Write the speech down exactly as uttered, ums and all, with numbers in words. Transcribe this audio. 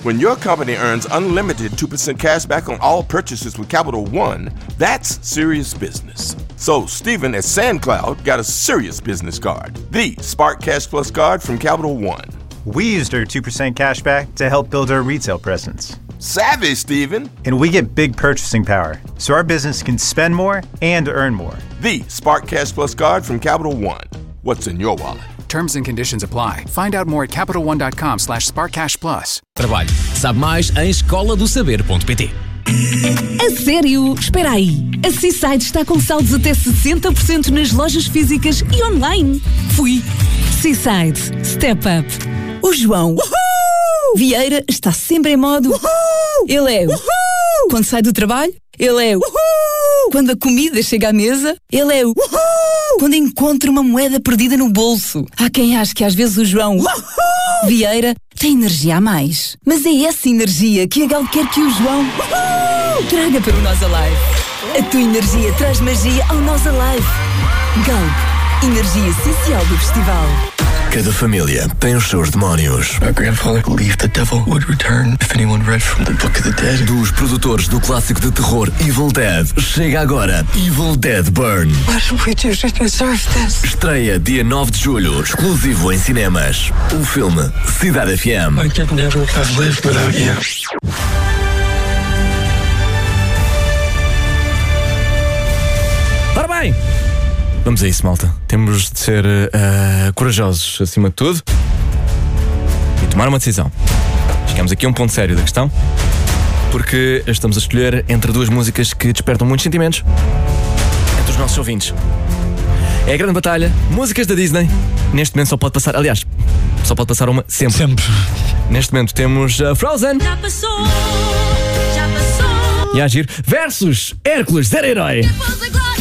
When your company earns unlimited two percent cash back on all purchases with Capital One, that's serious business. So Stephen at SandCloud got a serious business card, the Spark Cash Plus card from Capital One. We used our two percent cash back to help build our retail presence. Savvy, Stephen. And we get big purchasing power, so our business can spend more and earn more. The Spark Cash Plus card from Capital One. What's in your wallet? Terms and conditions apply. Find out more at capital one dot com slash spark cash plus. Trabalho. Sabe mais em escola do saber ponto pt. A sério? Espera aí. A Seaside está com saldos até sessenta por cento nas lojas físicas e online. Fui. Seaside. Step Up. O João Uhul! Vieira está sempre em modo Uhul! Ele é Uhul! Quando sai do trabalho, ele é Uhul! Quando a comida chega à mesa, ele é Uhul! Quando encontra uma moeda perdida no bolso. Há quem ache que às vezes o João Uhul! Vieira tem energia a mais. Mas é essa energia que a Galp quer que o João Uhul! Traga para o Nós Alive. A tua energia traz magia ao Nós Alive. Galp, energia essencial do festival. Cada família tem os seus demónios. My grandfather believed the devil would return if anyone read from the Book of the Dead. Dos produtores do clássico de terror Evil Dead, chega agora Evil Dead Burn. What did we do to deserve this? Estreia dia nove de julho, exclusivo em cinemas. O filme Cidade F M. I could never have lived without you. Ora bem, vamos a isso, malta. Temos de ser uh, corajosos acima de tudo e tomar uma decisão. Chegamos aqui a um ponto sério da questão, porque estamos a escolher entre duas músicas que despertam muitos sentimentos entre os nossos ouvintes. É a grande batalha, músicas da Disney. Neste momento só pode passar, aliás, só pode passar uma sempre. Sempre. Neste momento temos uh, Frozen. Já passou, já passou. E a agir versus Hércules, Zero Herói.